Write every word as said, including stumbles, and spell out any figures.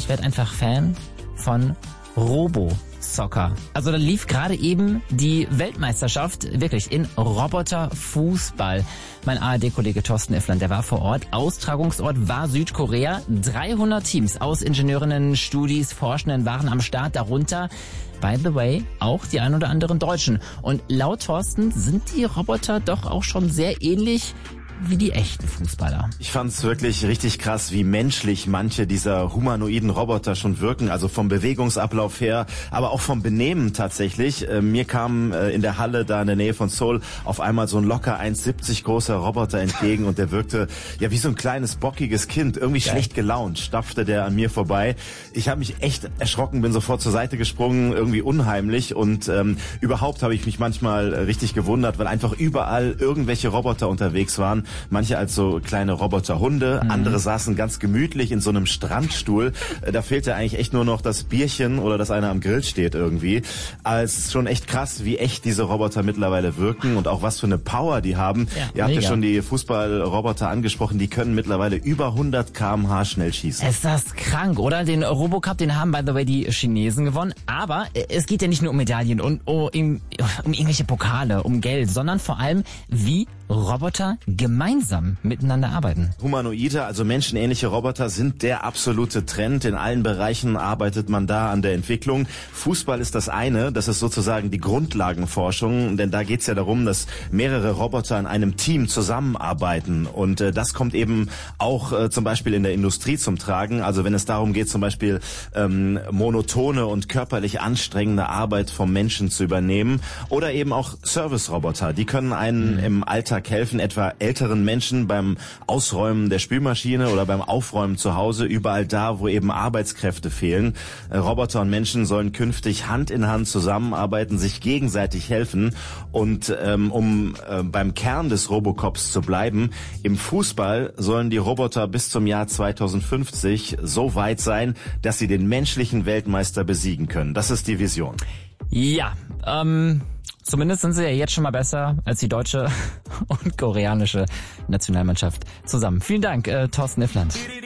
ich werde einfach Fan von Robo-Soccer. Also da lief gerade eben die Weltmeisterschaft wirklich in Roboterfußball. Mein A R D-Kollege Thorsten Iffland, der war vor Ort. Austragungsort war Südkorea. dreihundert Teams aus Ingenieurinnen, Studis, Forschenden waren am Start, darunter, by the way, auch die ein oder anderen Deutschen. Und laut Thorsten sind die Roboter doch auch schon sehr ähnlich wie die echten Fußballer. Ich fand's wirklich richtig krass, wie menschlich manche dieser humanoiden Roboter schon wirken, also vom Bewegungsablauf her, aber auch vom Benehmen tatsächlich. Äh, mir kam äh, in der Halle da in der Nähe von Seoul auf einmal so ein locker eins siebzig großer Roboter entgegen und der wirkte ja wie so ein kleines, bockiges Kind, irgendwie Geil. schlecht gelaunt, stapfte der an mir vorbei. Ich habe mich echt erschrocken, bin sofort zur Seite gesprungen, irgendwie unheimlich und ähm, überhaupt habe ich mich manchmal richtig gewundert, weil einfach überall irgendwelche Roboter unterwegs waren. Manche als so kleine Roboterhunde, mhm. andere saßen ganz gemütlich in so einem Strandstuhl. Da fehlte eigentlich echt nur noch das Bierchen oder dass einer am Grill steht irgendwie. Aber es ist schon echt krass, wie echt diese Roboter mittlerweile wirken und auch was für eine Power die haben. Ja, Ihr habt mega. ja schon die Fußballroboter angesprochen, die können mittlerweile über hundert Kilometer pro Stunde schnell schießen. Ist das krank, oder? Den Robocup, den haben by the way die Chinesen gewonnen. Aber es geht ja nicht nur um Medaillen und um, um irgendwelche Pokale, um Geld, sondern vor allem, wie Roboter gemeinsam miteinander arbeiten. Humanoide, also menschenähnliche Roboter, sind der absolute Trend. In allen Bereichen arbeitet man da an der Entwicklung. Fußball ist das eine, das ist sozusagen die Grundlagenforschung, denn da geht's ja darum, dass mehrere Roboter in einem Team zusammenarbeiten und äh, das kommt eben auch äh, zum Beispiel in der Industrie zum Tragen. Also wenn es darum geht, zum Beispiel ähm, monotone und körperlich anstrengende Arbeit vom Menschen zu übernehmen oder eben auch Service-Roboter, die können einen mhm. im Alltag helfen, etwa älteren Menschen beim Ausräumen der Spülmaschine oder beim Aufräumen zu Hause, überall da, wo eben Arbeitskräfte fehlen. Roboter und Menschen sollen künftig Hand in Hand zusammenarbeiten, sich gegenseitig helfen und ähm, um äh, beim Kern des Robocops zu bleiben, im Fußball sollen die Roboter bis zum Jahr zweitausendfünfzig so weit sein, dass sie den menschlichen Weltmeister besiegen können. Das ist die Vision. Ja, ähm... Zumindest sind sie ja jetzt schon mal besser als die deutsche und koreanische Nationalmannschaft zusammen. Vielen Dank, äh, Thorsten Iffland.